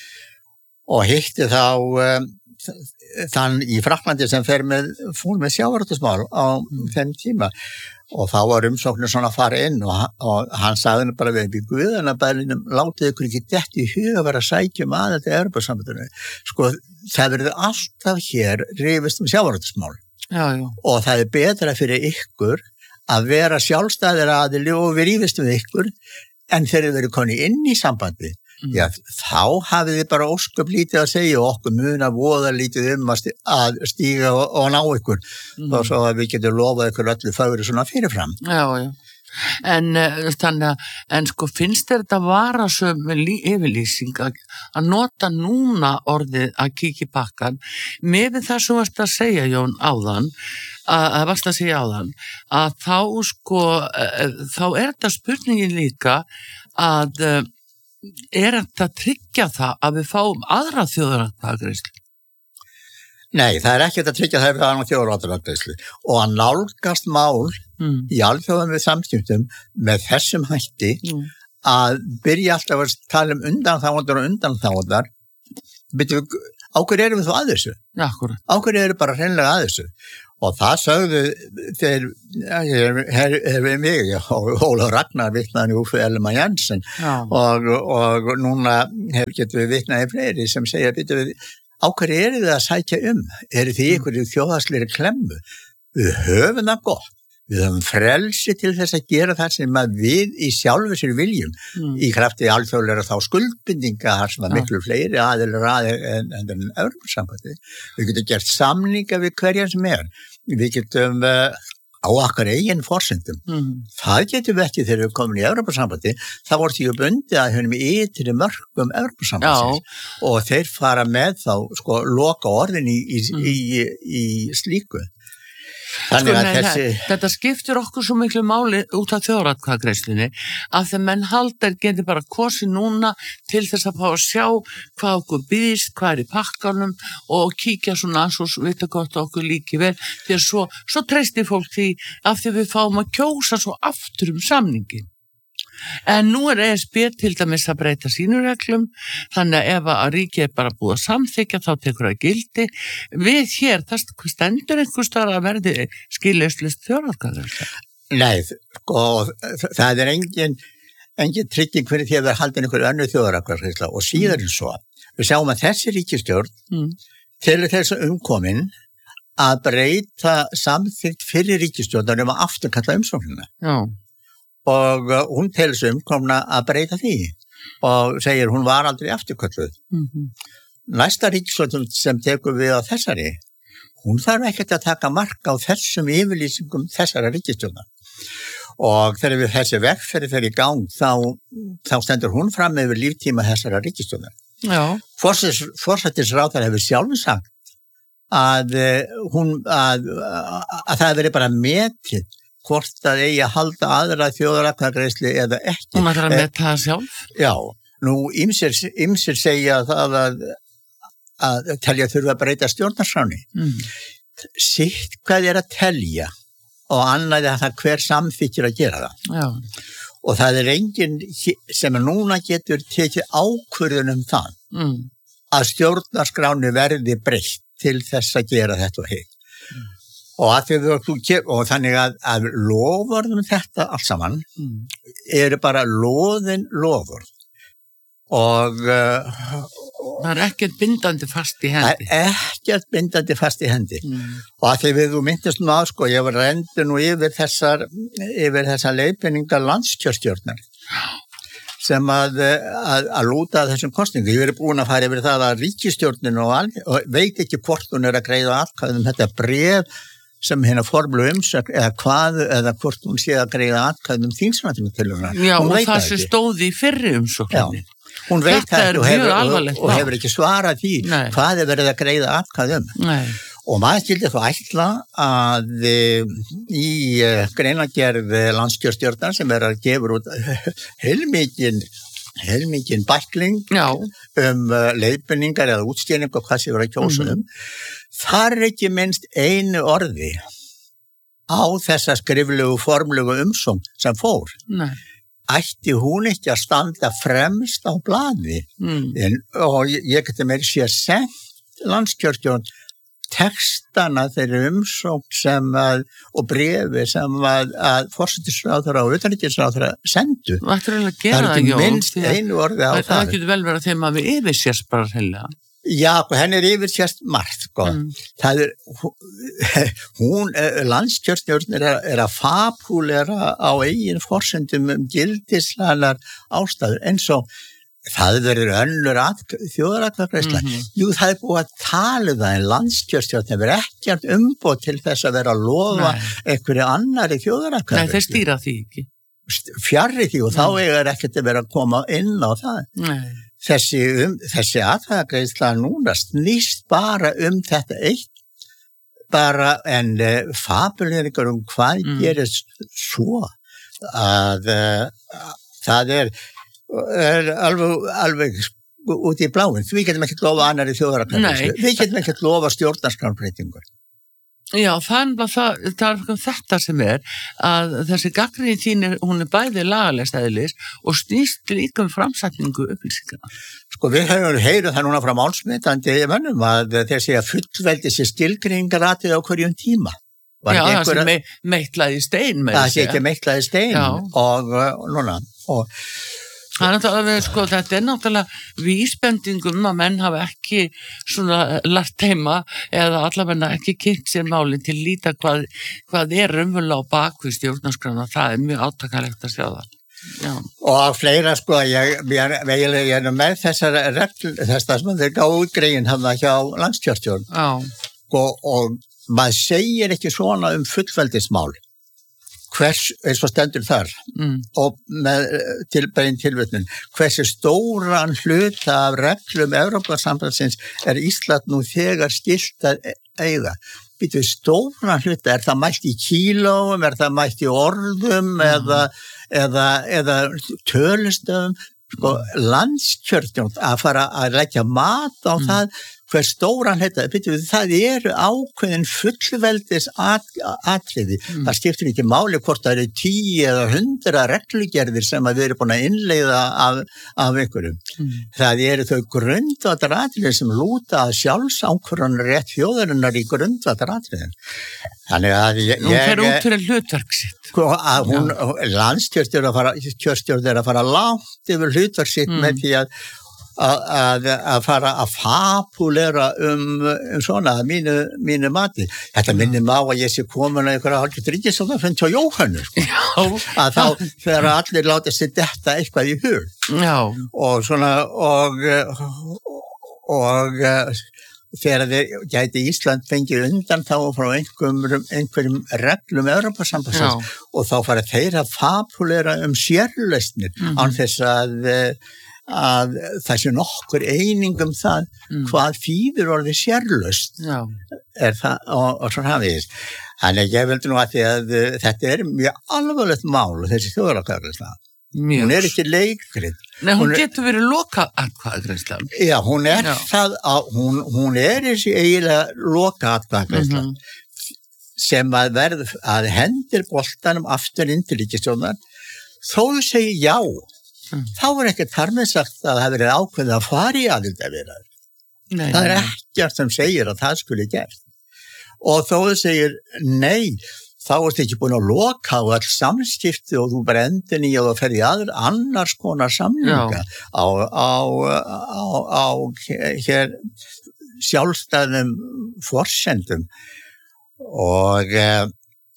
og hitti þá um, þann í Frakklandi sem fer með fór með sjávarútvegsmál á mm. þeim tíma og þá var umsóknir svona að fara inn og, og hann sagði bara við í guðanabælinum látið ykkur ekki dett í huga að vera að sækja um aðeins til Evrópusambandinu sko það verður alltaf hér rifist um sjávarútvegsmál já, já. Og það er betra fyrir ykkur að vera sjálfstæðir aðili og við rifist um ykkur en þegar þið verður koni inn í sambandi Mm. Já, þá hafið þið bara ósköp lítið að segja og okkur mun að voða lítið um að, sti- að stíga og, og ná ykkur mm. og svo að við getum lofað ykkur öllu fögru svona fyrirfram. Já, já. En uh, þannig að, en sko finnst þér þetta varasöm yfirlýsing að, að nota núna orðið að kíkja í pakkan með það sem varst að segja Jón áðan, að, að varst að segja áðan, að þá sko, uh, þá er þetta spurningin líka að uh, er þetta að tryggja það að við fáum aðra þjóðaratkvæðagreiðslu? Nei, það er ekkert að tryggja það við aðra þjóðaratkvæðagreiðslu og að nálgast mál mm. í alþjóðum við samskiptum með þessum hætti mm. að byrja alltaf að tala um undanþágundar og undanþágundar, byrju, á hverju erum við þá að þessu? Akkurat. Á hverju erum bara hreinlega að þessu? Og það sögðu þeir, er við mig, Óla Ragnar vitnaði Úfi Elma Jensen og, og núna hef, getum við vitnaði fleiri sem segja, byrju við, á hverju eru þið að sækja um? Eru þið ykkur í þjóðhagslegri klemmu? Við höfum það gott. Við höfum frelsi til þess að gera það sem að við í sjálfu sér viljum mm. í krafti alþjóðlega þá skuldbindinga þar sem að miklu fleiri aðilar aðeins en, en, en Evrópusambandi. Við getum gert samninga við hverja sem er. Við getum uh, á okkar eigin forsendum. Mm. Það getum við ekki þegar við komum í Evrópusambandi. Það voru því bundið að höfum í ytri mörgum Evrópusambandsins og þeir fara með þá sko loka orðin í, í, mm. í, í, í slíku. Sko, nei, þessi... Þetta skiptir okkur svo miklu máli út af þjóðaratkvæðagreiðslunni að þegar menn haldar geti bara kosið núna til þess að fá að sjá hvað okkur býðist, hvað er í pakkanum og kíkja svona svo vita gott okkur líki vel því að svo, svo treystir fólk því af því við fáum að kjósa svo aftur um samningin. En nú er E S B til dæmis að breyta sínureglum, þannig að ef að ríkið er bara búið að samþykja þá tekur það gildi. Við hér, það stendur einhver staðar að verði skilyrðislaust þjóðaratkvæðagreiðsla. Nei, og það er engin, engin trygging fyrir því að vera haldin einhver önnur þjóðaratkvæðagreiðsla og síðan mm. svo. Við sjáum að þessi ríkisstjórn mm. til þess að umkomin að breyta samþykkt fyrir ríkisstjórnar um að afturkalla umsóknina. Já. Og hún telur sig umkomna að breyta því og segir hún var aldrei afturkölluð. Mm-hmm. Næsta ríkisstjórn sem tekur við á þessari, hún þarf ekkert að taka mark á þessum yfirlýsingum þessara ríkisstjórnar. Og þegar við þessi vegferð fer í gang, þá, þá stendur hún fram yfir líftíma þessara ríkisstjórnar. Já. Forsætisráðherra hefur sjálfur sagt að, hún, að, að það veri bara metið hvort það eigi að halda aðra þjóðaratkvæðagreiðslu eða ekki. Hún ætlar að meta það sjálf? Já, nú ýmsir, ýmsir segja það að, að telja þurfa að breyta stjórnarskráni. Mm. Sitt hvað er að telja og annað er það hver samþykir að gera það. Já. Og það er enginn sem núna getur tekið ákvörðun um það mm. að stjórnarskráni verði breytt til þess að gera þetta og hitt. Mm. Og, og þannig að, að lofurðum þetta allt saman mm. eru bara loðin lofurð og uh, það er ekkert bindandi fast í hendi ekkert bindandi fast í hendi mm. og að því við þú myndist nú að sko ég var reyndur nú yfir þessar yfir þessar leiðbeiningar landskjörstjórnar sem að, að, að lúta þessum kostningu. Ég verið búin að fara yfir það að ríkisstjórnin og, all, og veit ekki hvort hún er að greiða atkvæðum þetta bréf sem hérna formlu umsökn eða hvað, eða hvort hún sé að greiða atkvæðum þingsrættum til hún. Já, hún og það sem stóði í fyrri umsökninni. Hún veit það og hefur, og, og Ná. hefur ekki svarað því Nei. Hvað er verið að greiða atkvæðum. Nei. Og maður skildi þá ætla að í greinagerð landskjörstjórnar sem er að gefa út heilmikinn heilmikinn bækling Já. um leiðbeiningar eða útskýring og hvað sem verið að kjósa um. Mm. Þar er ekki minnst einu orði á þessa skriflegu formlegu umsókn sem fór. Nei. Ætti hún ekki að standa fremst á blaði mm. en, og ég, ég geti meiri sé að sent landskjörstjórn textana þeirri umsókn sem að, og brefi sem að, að forsætisráðherra og utanríkisráðherra sendu. Það er ekki minnst einu orði á það. Það getur vel verið að þeim að við yfirsérst bara heila. Já, henni er yfirsérst margt, sko. Mm. Það er, hún, landskjörstjórn er, er að fabúlera á eigin forsendum um gildislegar ástæður eins og það verður önnur þjóðaratkvæðagreiðsla. Mm-hmm. Jú, það er búið að tala um það en landskjörstjórn hefur ekkert umboð til þess að vera að lofa einhverju annari þjóðaratkvæðagreiðslu. Nei, þeir stýra því ekki. Fjarri því og Nei. Þá er ekkert að vera að koma inn á það. Nei. Þessi, um, þessi atkvæðagreiðsla núna snýst bara um þetta eitt bara en uh, fabuleringar um hvað mm. gerist svo að uh, það er er alveg, alveg út í bláin. Við getum ekki lofa annari þjóðaratkvæðagreiðslu. Við getum ekki lofa stjórnarskrárbreytingur. Já, það er, það, það er þetta sem er að þessi gagnrýni þín er, hún er bæði lagalegst eðlis og snýst líka um framsetningu upplýsingarna. Sko við höfum heyrðu það núna frá málsmetandi mönnum að þeir segja fullveldi sér skilgreiningaratið á hverjum tíma. Var Já, það einhver... sem me, meitlaði stein með það sé ekki meitlaði stein og, og, og núna og Það er sko, þetta er náttúrulega vísbendingum að menn hafa ekki svona lært heima eða allavega ekki kynnt sér máli til líta hvað, hvað er raunverulega á bakvið stjórnarskrána. Það er mjög átakanlegt að sjá það. Já. Og fleira sko, ég, ég, ég, ég er með þessar regl, þess að þeir gáðu útgreiðin hann hjá landskjörstjórn og, og maður segir ekki svona um fullveldismál. Hvers, eins og stendur þar mm. og með tilbæðin tilvötnun, hversu stóran hluta af reglum Evrópusambandsins er Ísland nú þegar skylt að eiga. Býtu stóran hluta, er það mælt í kílóum, er það mælt í orðum mm. eða, eða, eða tölustöfum, sko landskjörstjórn að fara að leggja mat á mm. það, hver stóran þetta, byrju, það eru ákveðin fullveldis at, atriði. Mm. Það skiptir ekki máli hvort það eru tíu eða hundra reglugerðir sem að við erum búin að innleiða af, af einhverjum. Mm. Það eru þau grundvallar atriði sem lúta að sjálfsákvörðunar rétt þjóðarinnar í grundvallar atriði. Þannig að ég... Hún fer út fyrir hlutverk sitt. Að hún, landskjörstjórn að fara, kjörstjórn er að fara langt yfir hlutverk sitt mm. með því að Að, að fara að fabulera um, um svona mínu, mínu mati. Þetta minnir mig á að ég sé komin að einhverja hálfgjörð ríkisstjórnarfund hjá Jóhannu sko. Að þá þegar allir láta sér detta eitthvað í hug. Já. Og svona og, og þegar þeir gæti Ísland fengið undan þá frá einhverjum, einhverjum reglum Evrópusambandsins og þá fara þeir að fabulera um sérlausnir mm-hmm. án þess að að það sé nokkur eining um það mm. hvað þýðir orðið sérlaust er það og, og svona hafið þannig ég vildi nú að, að þetta er mjög alvarlegt mál þessi þjóðaratkvæðagreiðsla hún er ekki leikrið Nei, hún, hún getur verið loka atkvæðagreiðsla Já, hún er Já. það að hún, hún er þessi eiginlega loka atkvæðagreiðsla mm-hmm. sem að verð að hendir boltanum aftur inn til ríkisstjórnar þó þú segir já Mm. þá er ekkert þar með sagt að það hefur verið ákveðið að fara í aðildarviðræður. Það er ekkert sem segir að það skuli gert. Og þó þú segir nei, þá ertu ekki búin að loka á all samskipti og þú bara endin í og þú ferði aður annars konar samlinga á, á, á, á hér sjálfstæðum forsendum og eh,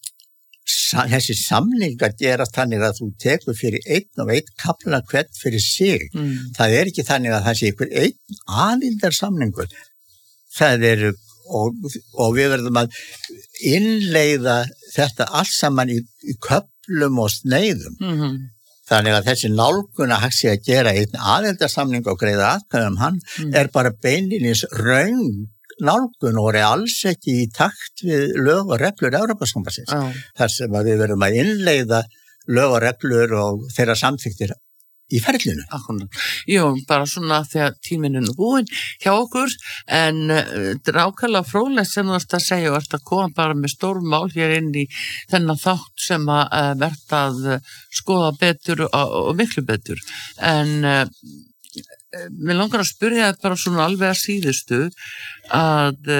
þessi samningar gerast þannig að þú tekur fyrir einn og einn kafla hvert fyrir sig. Mm. Það er ekki þannig að það sé ykkur einn aðildarsamningur. Það er, og, og við verðum að innleiða þetta allt saman í, í köflum og sneiðum. Mm-hmm. Þannig að þessi nálgun að hægt sé að gera einn aðildarsamning og greiða atkvæðum hann mm. er bara beinlínis raung nálgun og er alls ekki í takt við lög og reglur Evrópusambandsins. Oh. Þar sem að við verðum að innleiða lög og reglur og þeirra samþykktir í ferlinu. Akkurat. Jú, bara svona þegar tíminn er nú búinn hjá okkur en þetta er ákveðlega fróðlegt sem þú ert að segja og ert að koma bara með stórum mál hér inn í þennan þátt sem að verða að skoða betur og, og miklu betur. En mér langar að spyrja það bara svona alveg að síðustu að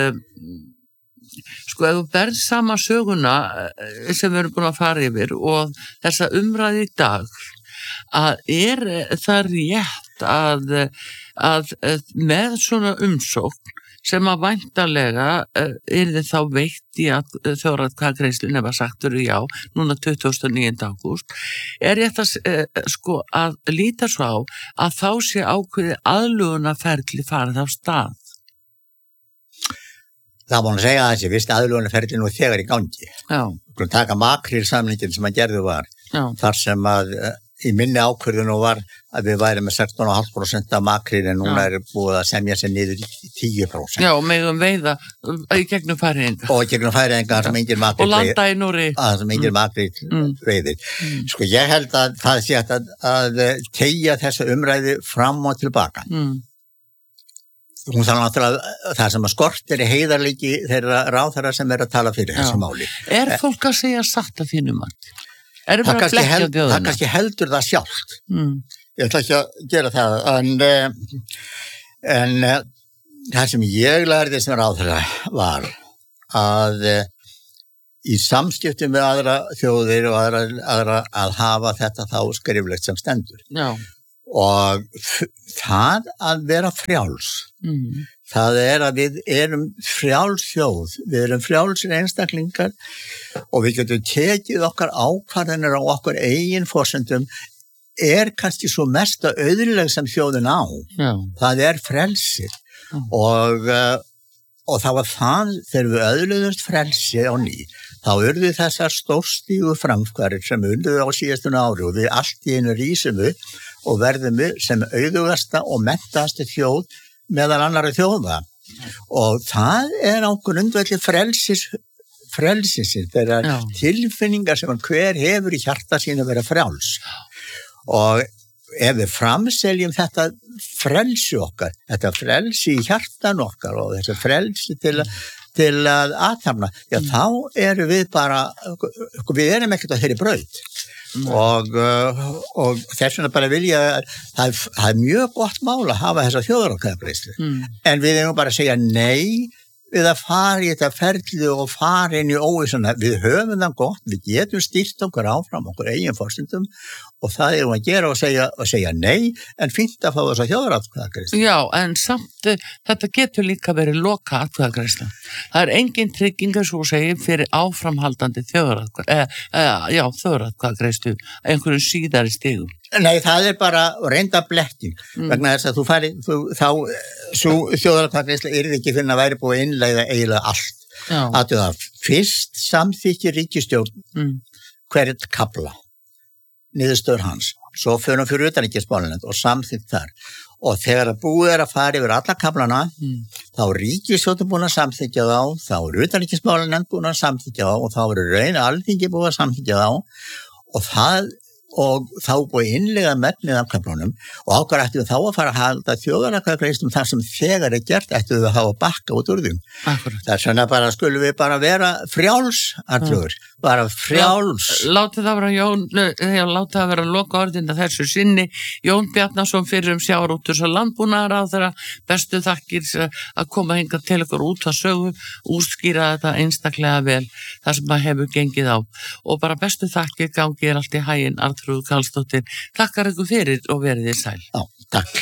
sko ef þú berð sama söguna sem við erum búin að fara yfir og þessa umræði í dag að er það rétt að, að með svona umsókn sem að væntanlega er þið þá veitt í að þjóðaratkvæðagreiðslunni ef að sagt eru já, núna tuttugasta og níunda ágúst, er rétt að sko að líta svo á að þá sé ákveðið aðlögunarferli farið af stað. Það má að segja að þessi vist aðlögunarferli nú þegar í gangi. Já. Þú taka makrílsamningin sem að gerðu var, já. Þar sem að í minni ákvörðun og var að við væri með sextán komma fimm prósent af makríl en núna já. Er búið að semja sér niður í tíu prósent. Já, og megum veiða í gegnum færiðingar. Og í gegnum færiðingar sem engin makríl og landa í Nóri. Að sem engin mm. makríl mm. veiðir. Mm. Sko ég held að það sé að, að tegja þessa umræði fram og tilbaka. Mm. hún þarf náttúrulega það sem að skortir er heiðarleiki þeirra ráðherra sem er að tala fyrir Já. Þessu máli. Er fólk að segja satt að þínum að? Er það kannski, held, það kannski heldur það sjálft. Mm. Ég ætla ekki að gera það, en, en það sem ég lærði sem ráðherra var að í samskiptum með aðra þjóðir og aðra, aðra að hafa þetta þá skriflegt sem stendur. Já. Og það að vera frjáls, mm. það er að við erum frjáls þjóð, við erum frjálsir einstaklingar og við getum tekið okkar ákvarðanir á okkar eigin forsendum er kannski svo mesta auðrileg sem þjóðin á. Já. Það er frelsið Já. og, og það var það þegar við auðluðumst frelsið á ný. Þá urðu þessar stórstígu framkværir sem urðu á síðastuna ári og við allt í einu rísum upp og verðum við sem auðugasta og menntaðasti þjóð meðal annarra þjóða. Og það er á grundvelli frelsis, frelsisins, þeirra Já. Tilfinningar sem hver hefur í hjarta sín að vera frjáls. Og ef við framseljum þetta frelsi okkar, þetta frelsi í hjartan okkar og þetta frelsi til að til að aðtapna, já mm. þá erum við bara, við erum ekkert á þeirri braut mm. og, og þess vegna bara vilja, það er, það er mjög gott mál að hafa þessa þjóðaratkvæðagreiðslu, mm. en við erum bara að segja nei við að fara í þetta ferli og fara inn í óvissuna, við höfum það gott, við getum stýrt okkur áfram okkur eigin forsendum og það erum að gera og segja, og segja nei, en fínt að fá þess að þjóðaratkvæðagreiðslu. Já, en samt þetta getur líka verið loka atkvæðagreiðsla. Það er engin tryggingar svo að segja fyrir áframhaldandi þjóðaratkvæð, eh, eh, já, þjóðaratkvæðagreiðslu einhverjum síðari stigum. Nei, það er bara reynda blekking, mm. vegna þess að þú færi, þú, þá, svo þjóðaratkvæðagreiðsla er ekki fyrir að væri búið að innleiða eiginlega allt. Já. Að það fyrst samþykki ríkisstjórn mm. hvert kafla, niðurstöður hans, svo fyrir hann fyrir utanríkismálanefnd og samþykkt þar. Og þegar að búið er að fara yfir alla kaflana, mm. þá er ríkisstjórn búin að samþykja þá, þá er utanríkismálanefnd búin að samþykja þá og þá er raun alþingi búin að samþykja þá og það og þá búið innlega megnið af kaflunum og ákvar ættum við þá að fara að halda þjóðaratkvæðagreiðslum þar sem þegar er gert ættum við að hafa bakka út úr þeim. Það er svona bara, skulum við bara vera frjáls, Arnþrúður, bara frjáls. Látið það vera Jón, látið það vera loka orðin að þessu sinni, Jón Bjarnason fyrir um sjávarútvegs- og landbúnaðarráðherra, bestu þakkir að koma hingað til ykkur út að sögu, útskýra þetta einstaklega vel, það sem maður hefur gengið á og bara bestu þakkir gangi er allt í haginn, Arnþrúður Karlsdóttir, takkar ykkur fyrir og verið þið sæl. Já, takk.